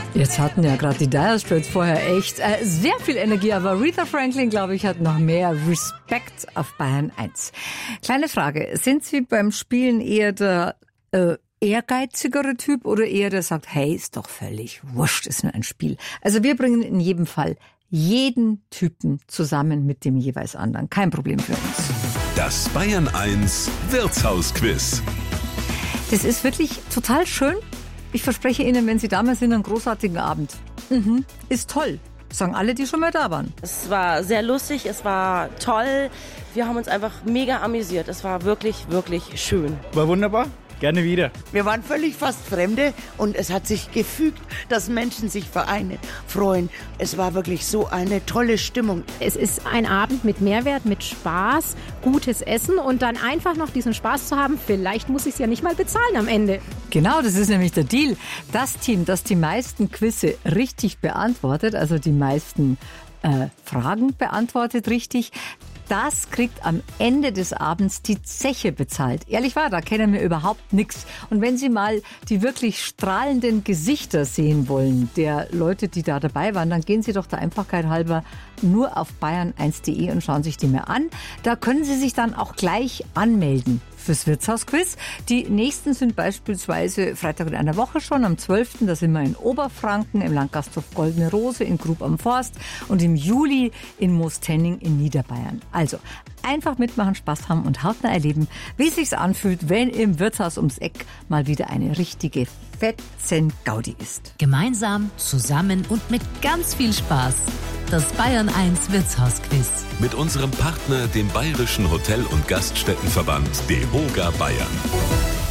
Jetzt hatten ja gerade die Dire Straits vorher echt sehr viel Energie, aber Aretha Franklin, glaube ich, hat noch mehr Respekt auf Bayern 1. Kleine Frage, sind Sie beim Spielen eher der ehrgeizigere Typ oder eher der sagt, hey, ist doch völlig wurscht, ist nur ein Spiel. Also wir bringen in jedem Fall jeden Typen zusammen mit dem jeweils anderen. Kein Problem für uns. Das Bayern 1 Wirtshausquiz. Das ist wirklich total schön. Ich verspreche Ihnen, wenn Sie da mal sind, einen großartigen Abend. Ist toll. Sagen alle, die schon mal da waren. Es war sehr lustig, es war toll. Wir haben uns einfach mega amüsiert. Es war wirklich, wirklich schön. War wunderbar. Gerne wieder. Wir waren völlig fast Fremde und es hat sich gefügt, dass Menschen sich vereinen, freuen. Es war wirklich so eine tolle Stimmung. Es ist ein Abend mit Mehrwert, mit Spaß, gutes Essen und dann einfach noch diesen Spaß zu haben. Vielleicht muss ich es ja nicht mal bezahlen am Ende. Genau, das ist nämlich der Deal. Das Team, das die meisten Quizze richtig beantwortet, also die meisten Fragen beantwortet richtig, das kriegt am Ende des Abends die Zeche bezahlt. Ehrlich wahr, da kennen wir überhaupt nichts. Und wenn Sie mal die wirklich strahlenden Gesichter sehen wollen der Leute, die da dabei waren, dann gehen Sie doch der Einfachkeit halber nur auf bayern1.de und schauen sich die mal an. Da können Sie sich dann auch gleich anmelden fürs Wirtshausquiz. Die nächsten sind beispielsweise Freitag in einer Woche schon, am 12. Da sind wir in Oberfranken, im Landgasthof Goldene Rose, in Grub am Forst und im Juli in Moostenning in Niederbayern. Also einfach mitmachen, Spaß haben und hautnah erleben, wie es sich anfühlt, wenn im Wirtshaus ums Eck mal wieder eine richtige Fetzen-Gaudi ist. Gemeinsam, zusammen und mit ganz viel Spaß. Das Bayern 1 Wirtshausquiz. Mit unserem Partner, dem Bayerischen Hotel- und Gaststättenverband DEHOGA Bayern.